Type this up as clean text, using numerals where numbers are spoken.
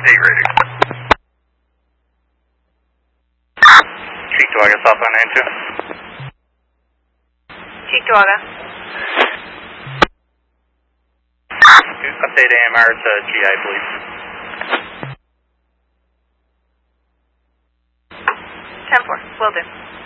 State ready. Cheektowaga, southbound 92. Cheektowaga. Update AMR to GI, please. 10-4, will do.